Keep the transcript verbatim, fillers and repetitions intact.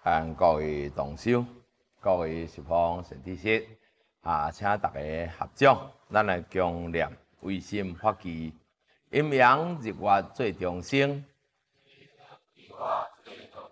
含各位同修、各位十方善知识，啊，请大家合掌，咱来共念唯心发起，阴阳日月做众生，